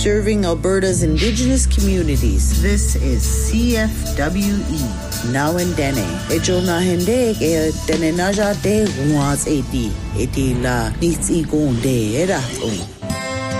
serving Alberta's Indigenous communities. This is CFWE. Now and Dene. Ejo na hende ke Dene na ja de was 80 la nitsi gonde era.